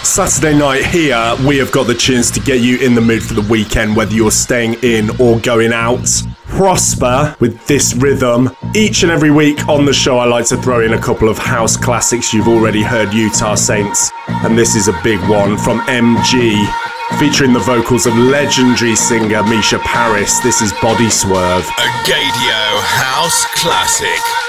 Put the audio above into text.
Saturday night here, we have got the tunes to get you in the mood for the weekend, whether you're staying in or going out. Prosper with this rhythm. Each and every week on the show, I like to throw in a couple of house classics. You've already heard Utah Saints, and this is a big one from MG, featuring the vocals of legendary singer Misha Paris. This is Body Swerve. A Gadio House Classic.